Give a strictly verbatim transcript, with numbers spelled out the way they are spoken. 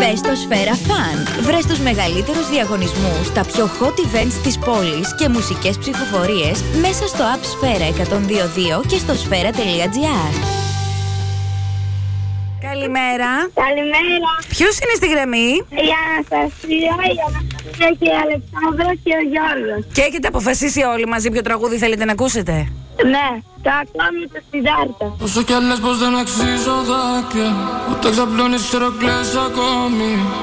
Μπες στο Σφαίρα Fun. Βρες τους μεγαλύτερους διαγωνισμούς, τα πιο hot events της πόλης και μουσικές ψηφοφορίες μέσα στο app Σφαίρα εκατόν δύο δύο και στο σφαίρα τελεία τζι άρ. Καλημέρα. Καλημέρα. Ποιος είναι στη γραμμή? Η Αναστασία, η Αναστασία και η Αλεξάνδρα και ο Γιώργος. Και έχετε αποφασίσει όλοι μαζί ποιο τραγούδι θέλετε να ακούσετε? Ναι, το ακόμη το Σιδάρτα. Όσο κι άλλες πως δεν αξίζω δάκρυα, ούτε ξαπλώνεις ξέρω κλαις ακόμη.